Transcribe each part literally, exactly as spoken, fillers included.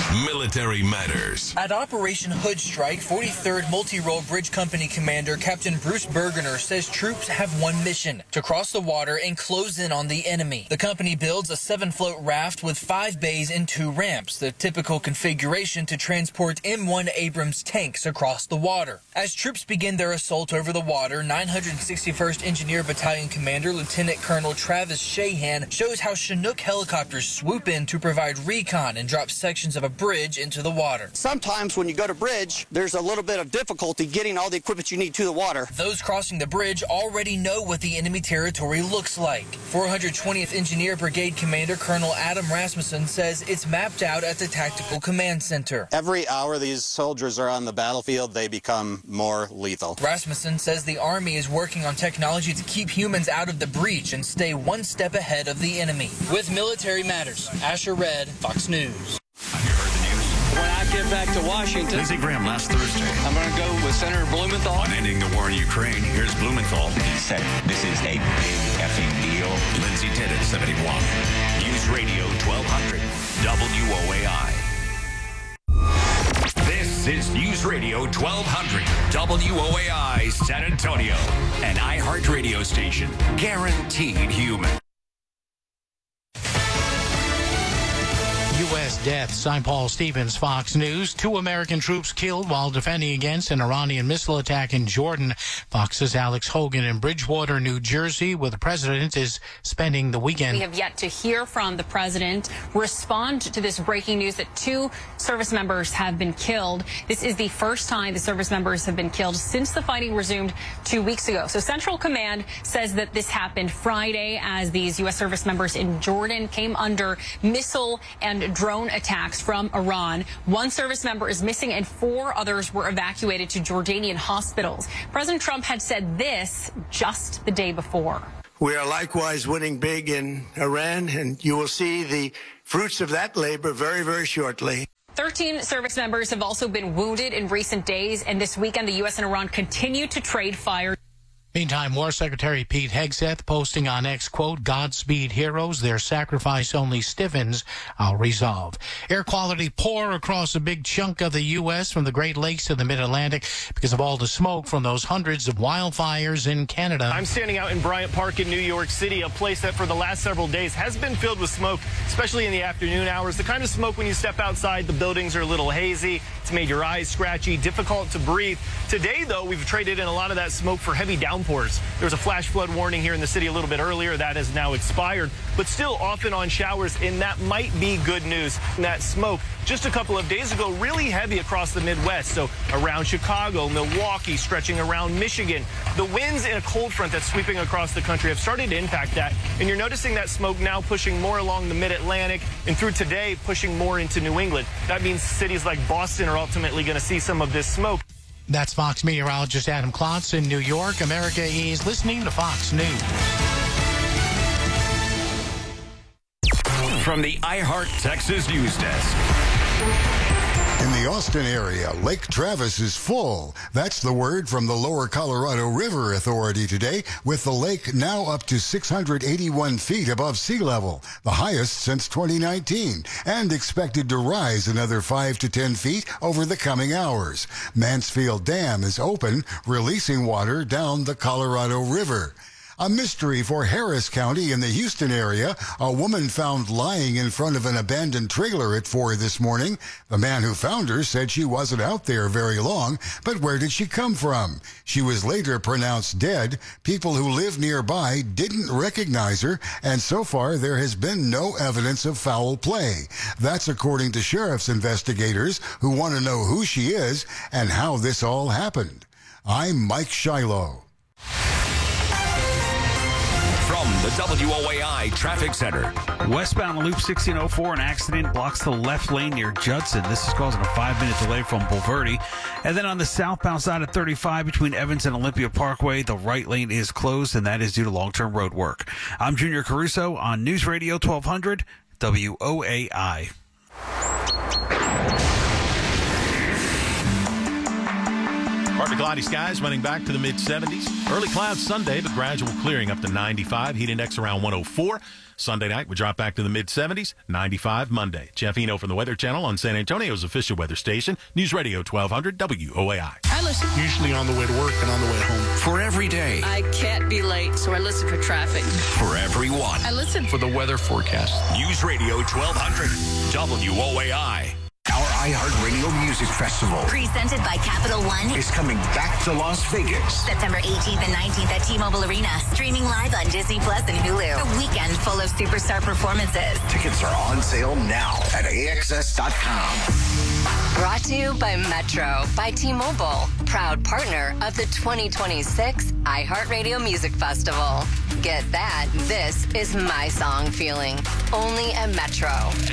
Military Matters. At Operation Hood Strike, forty-third Multi-Role Bridge Company Commander Captain Bruce Bergener says troops have one mission: to cross the water and close in on the enemy. The company builds a seven-float raft with five bays and two ramps, the typical configuration to transport M one Abrams tanks across the water. As troops begin their assault over the water, nine hundred sixty-first Engineer Battalion Commander Lieutenant Colonel Travis Shahan shows how Chinook helicopters swoop in to provide recon and drop sections of a bridge into the water. Sometimes when you go to bridge, there's a little bit of difficulty getting all the equipment you need to the water. Those crossing the bridge already know what the enemy territory looks like. four hundred twentieth Engineer Brigade Commander Colonel Adam Rasmussen says it's mapped out at the Tactical Command Center. Every hour these soldiers are on the battlefield, they become more lethal. Rasmussen says the Army is working on technology to keep humans out of the breach and stay one step ahead of the enemy. With Military Matters, Asher Red, Fox News. Have you heard the news? When I get back to Washington, Lindsey Graham last Thursday. I'm going to go with Senator Blumenthal. On ending the war in Ukraine, here's Blumenthal. He said, this is a big effing deal. Lindsey did at seventy-one. News Radio twelve hundred, W O A I. This is News Radio twelve hundred, W O A I San Antonio, an iHeart radio station, guaranteed human. U S deaths. I'm Paul Stevens, Fox News. Two American troops killed while defending against an Iranian missile attack in Jordan. Fox's Alex Hogan in Bridgewater, New Jersey, where the president is spending the weekend. We have yet to hear from the president respond to this breaking news that two service members have been killed. This is the first time the service members have been killed since the fighting resumed two weeks ago. So Central Command says that this happened Friday as these U S service members in Jordan came under missile and drone attacks from Iran. One service member is missing and four others were evacuated to Jordanian hospitals. President Trump had said this just the day before. We are likewise winning big in Iran, and you will see the fruits of that labor very, very shortly. thirteen service members have also been wounded in recent days, and this weekend the U S and Iran continue to trade fire. Meantime, War Secretary Pete Hegseth posting on X, quote, Godspeed heroes, their sacrifice only stiffens our resolve. Air quality poor across a big chunk of the U S from the Great Lakes to the Mid-Atlantic because of all the smoke from those hundreds of wildfires in Canada. I'm standing out in Bryant Park in New York City, a place that for the last several days has been filled with smoke, especially in the afternoon hours. The kind of smoke when you step outside, the buildings are a little hazy. It's made your eyes scratchy, difficult to breathe. Today, though, we've traded in a lot of that smoke for heavy downpours. There was a flash flood warning here in the city a little bit earlier. That has now expired, but still often on showers, and that might be good news. And that smoke just a couple of days ago really heavy across the Midwest, so around Chicago, Milwaukee, stretching around Michigan. The winds in a cold front that's sweeping across the country have started to impact that, and you're noticing that smoke now pushing more along the Mid-Atlantic, and through today pushing more into New England. That means cities like Boston are ultimately going to see some of this smoke. That's Fox meteorologist Adam Klotz in New York. America is listening to Fox News. From the iHeart Texas News Desk. In the Austin area, Lake Travis is full. That's the word from the Lower Colorado River Authority today, with the lake now up to six hundred eighty-one feet above sea level, the highest since twenty nineteen, and expected to rise another five to ten feet over the coming hours. Mansfield Dam is open, releasing water down the Colorado River. A mystery for Harris County in the Houston area. A woman found lying in front of an abandoned trailer at four this morning. The man who found her said she wasn't out there very long, but where did she come from? She was later pronounced dead. People who live nearby didn't recognize her, and so far there has been no evidence of foul play. That's according to sheriff's investigators who want to know who she is and how this all happened. I'm Mike Shiloh. From the W O A I Traffic Center. Westbound Loop sixteen oh four, an accident blocks the left lane near Judson. This is causing a five-minute delay from Bulverde. And then on the southbound side of thirty-five between Evans and Olympia Parkway, the right lane is closed, and that is due to long-term road work. I'm Junior Caruso on News Radio twelve hundred W O A I. Partly cloudy skies running back to the mid seventies. Early clouds Sunday, but gradual clearing up to ninety-five. Heat index around one oh four. Sunday night, we drop back to the mid seventies. ninety-five Monday. Jeff Eno from the Weather Channel on San Antonio's official weather station. News Radio twelve hundred W O A I. I listen. Usually on the way to work and on the way home. For every day. I can't be late, so I listen for traffic. For everyone. I listen for the weather forecast. News Radio twelve hundred W O A I. Our iHeartRadio Music Festival, presented by Capital One, is coming back to Las Vegas. September eighteenth and nineteenth at T-Mobile Arena. Streaming live on Disney Plus and Hulu. A weekend full of superstar performances. Tickets are on sale now at A X S dot com. Brought to you by Metro by T-Mobile, proud partner of the twenty twenty-six iHeartRadio Music Festival. Get that. This is my song feeling. Only at Metro.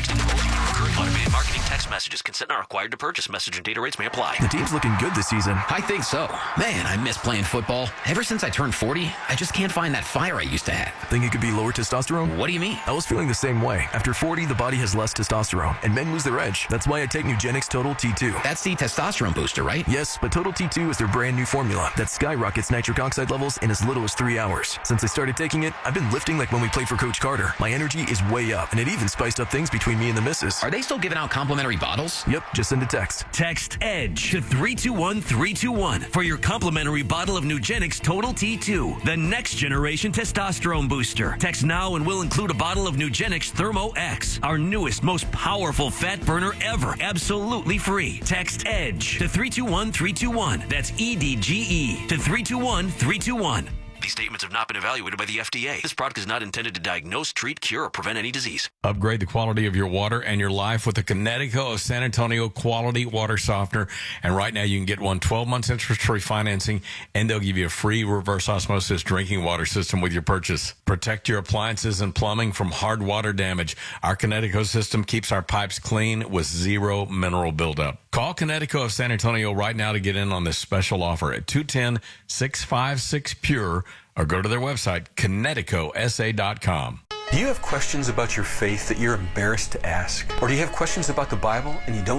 Current automated marketing text messages consent are required to purchase. Message and data rates may apply. The team's looking good this season. I think so. Man, I miss playing football. Ever since I turned forty, I just can't find that fire I used to have. Think it could be lower testosterone? What do you mean? I was feeling the same way. After forty, the body has less testosterone, and men lose their edge. That's why I take Nugenix Total T two. That's the testosterone booster, right? Yes, but Total T two is their brand new formula that skyrockets nitric oxide levels in as little as three hours. Since I started taking it, I've been lifting like when we played for Coach Carter. My energy is way up, and it even spiced up things between me and the missus. Are they still giving out complimentary bottles? Yep, just send a text. Text EDGE to three two one three two one for your complimentary bottle of Nugenix Total T two, the next generation testosterone booster. Text now and we'll include a bottle of Nugenix Thermo X, our newest, most powerful fat burner ever, absolutely free. Text EDGE to three two one three two one. That's E D G E to three two one three two one. These statements have not been evaluated by the F D A. This product is not intended to diagnose, treat, cure, or prevent any disease. Upgrade the quality of your water and your life with the Connecticut of San Antonio Quality Water Softener. And right now you can get one twelve months interest-free financing, and they'll give you a free reverse osmosis drinking water system with your purchase. Protect your appliances and plumbing from hard water damage. Our Connecticut system keeps our pipes clean with zero mineral buildup. Call Connecticut of San Antonio right now to get in on this special offer at two one zero, six five six, P U R E or go to their website, Connecticut S A dot com. Do you have questions about your faith that you're embarrassed to ask? Or do you have questions about the Bible and you don't